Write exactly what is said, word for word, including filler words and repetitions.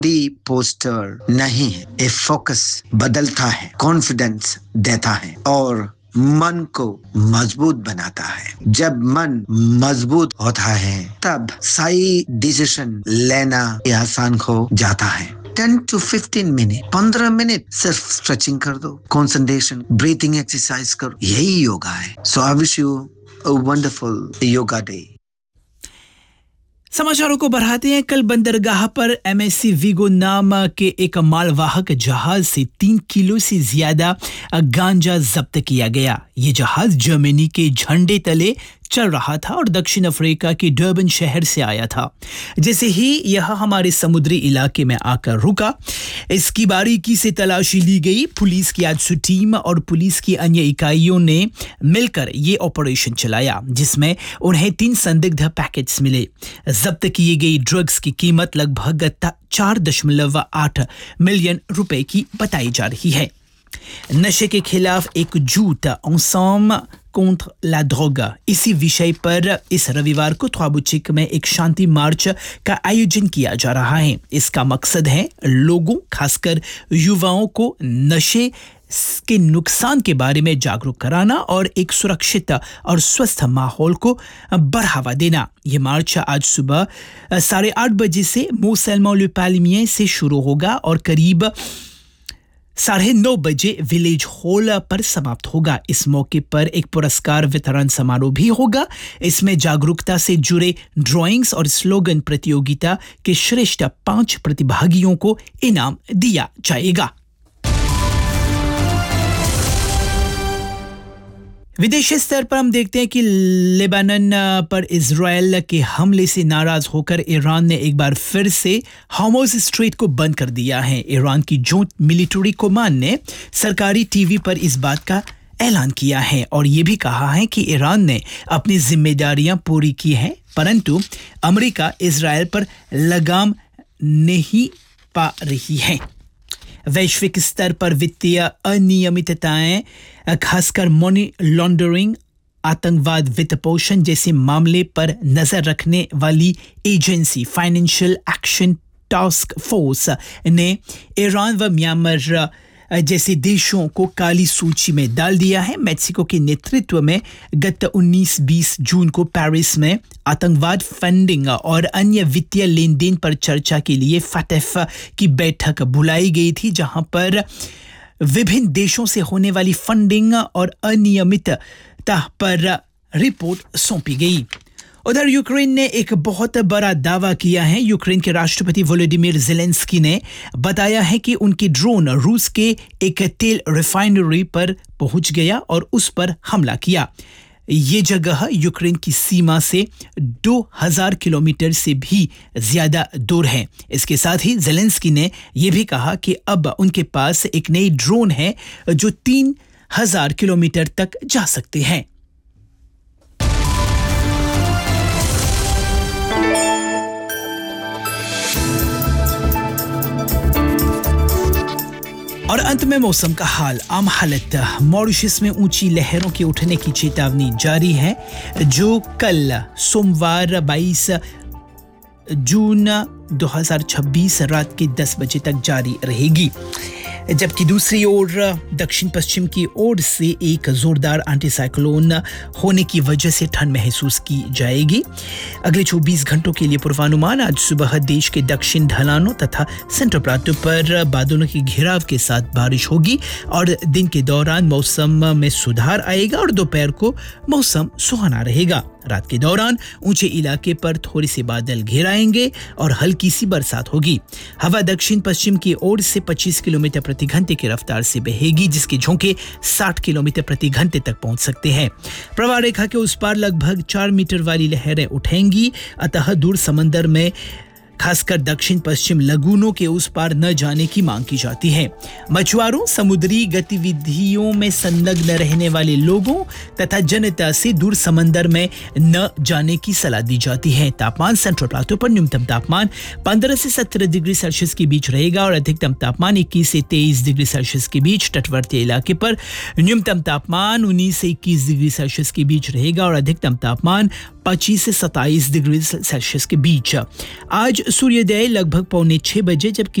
दी poster नहीं है, ये फोकस बदलता है, कॉन्फिडेंस देता है और मन को मजबूत बनाता है। जब मन मजबूत होता है तब सही डिसीजन लेना आसान हो जाता है। टेन टू फिफ्टीन मिनट, पंद्रह मिनट सिर्फ स्ट्रेचिंग कर दो, कंसंट्रेशन, ब्रीथिंग एक्सरसाइज करो, यही योगा है। सो I wish you a wonderful yoga day. समाचारों को बढ़ाते हैं। कल बंदरगाह पर एमएससी वीगो नाम के एक मालवाहक जहाज से तीन किलो से ज्यादा गांजा जब्त किया गया। ये जहाज जर्मनी के झंडे तले चल रहा था और दक्षिण अफ्रीका के डर्बन शहर से आया था। जैसे ही यह हमारे समुद्री इलाके में आकर रुका, इसकी बारीकी से तलाशी ली गई। पुलिस की आजसू टीम और पुलिस की अन्य इकाइयों ने मिलकर ये ऑपरेशन चलाया, जिसमें उन्हें तीन संदिग्ध पैकेट्स मिले। जब्त किए गई ड्रग्स की कीमत लगभग चार दशमलव आठ मिलियन रुपए की बताई जा रही है। नशे के खिलाफ एकजुट ensemble contre la drogue, इसी विषय पर इस रविवार को थ्वाबुचिक में एक शांति मार्च का आयोजन किया जा रहा है। इसका मकसद है लोगों, खासकर युवाओं को नशे के नुकसान के बारे में जागरूक कराना और एक सुरक्षित और स्वस्थ माहौल को बढ़ावा देना। ये मार्च आज सुबह साढ़े आठ बजे से मोसेलमो ले पालिमिए से शुरू होगा और करीब साढ़े नौ बजे विलेज हॉल पर समाप्त होगा। इस मौके पर एक पुरस्कार वितरण समारोह भी होगा। इसमें जागरूकता से जुड़े ड्राइंग्स और स्लोगन प्रतियोगिता के श्रेष्ठ पांच प्रतिभागियों को इनाम दिया जाएगा। विदेशी स्तर पर हम देखते हैं कि लेबनान पर इजराइल के हमले से नाराज होकर ईरान ने एक बार फिर से हॉर्मुज़ स्ट्रेट को बंद कर दिया है। ईरान की जोइंट मिलिट्री कमांड ने सरकारी टीवी पर इस बात का ऐलान किया है और ये भी कहा है कि ईरान ने अपनी जिम्मेदारियां पूरी की हैं, परंतु अमेरिका इजराइल पर लगाम नहीं पा रही है। वैश्विक स्तर पर वित्तीय अनियमितताएं, खासकर मनी लॉन्ड्रिंग, आतंकवाद, वित्त पोषण जैसे मामले पर नजर रखने वाली agency financial action task force ने ईरान व म्यांमार जैसे देशों को काली सूची में डाल दिया है। मेक्सिको के नेतृत्व में गत उन्नीस बीस जून को पेरिस में आतंकवाद फंडिंग और अन्य वित्तीय लेन देन पर चर्चा के लिए फतेफ की बैठक बुलाई गई थी, जहां पर विभिन्न देशों से होने वाली फंडिंग और अनियमितता पर रिपोर्ट सौंपी गई। उधर यूक्रेन ने एक बहुत बड़ा दावा किया है। यूक्रेन के राष्ट्रपति वोलोदिमीर ज़ेलेंस्की ने बताया है कि उनकी ड्रोन रूस के एक तेल रिफाइनरी पर पहुंच गया और उस पर हमला किया। ये जगह यूक्रेन की सीमा से दो हज़ार किलोमीटर से भी ज्यादा दूर है। इसके साथ ही ज़ेलेंस्की ने यह भी कहा कि अब उनके पास एक नई ड्रोन है जो तीन हज़ार किलोमीटर तक जा सकते हैं। और अंत में मौसम का हाल। आम हालत, मॉरिशस में ऊंची लहरों के उठने की चेतावनी जारी है, जो कल सोमवार बाईस जून दो हज़ार छब्बीस रात के दस बजे तक जारी रहेगी। जबकि दूसरी ओर दक्षिण पश्चिम की ओर से एक जोरदार एंटीसाइक्लोन होने की वजह से ठंड महसूस की जाएगी। अगले चौबीस घंटों के लिए पूर्वानुमान। आज सुबह देश के दक्षिण ढलानों तथा सेंट्रल प्लाटो पर बादलों के घेराव के साथ बारिश होगी और दिन के दौरान मौसम में सुधार आएगा और दोपहर को मौसम सुहाना रहेगा। रात के दौरान ऊंचे इलाके पर थोड़े से बादल घेराएंगे और हल्की सी बरसात होगी। हवा दक्षिण पश्चिम की ओर से पच्चीस किलोमीटर प्रति घंटे की रफ्तार से बहेगी, जिसके झोंके साठ किलोमीटर प्रति घंटे तक पहुंच सकते हैं। प्रवाह रेखा के उस पार लगभग चार मीटर वाली लहरें उठेंगी, अतः दूर समंदर में खासकर दक्षिण पश्चिम लगूनों के उस पार न जाने की मांग की जाती है। मछुआरों, समुद्री गतिविधियों में संलग्न रहने वाले लोगों तथा जनता से दूर समंदर में न जाने की सलाह दी जाती है। तापमान सेंट्रल प्लाटो पर न्यूनतम तापमान पंद्रह से सत्रह डिग्री सेल्सियस के बीच रहेगा और अधिकतम तापमान इक्कीस से तेईस डिग्री सेल्सियस के बीच। तटवर्ती इलाके पर न्यूनतम तापमान उन्नीस से इक्कीस डिग्री सेल्सियस के बीच रहेगा और अधिकतम तापमान पच्चीस से सत्ताईस डिग्री सेल्सियस के बीच। आज सूर्योदय लगभग पौने छः बजे जबकि